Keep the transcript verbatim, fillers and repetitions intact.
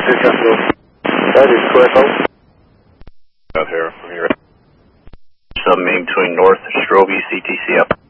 Here comes the that is correct. Out here, from here. Submarine between North Strobe, C T C up.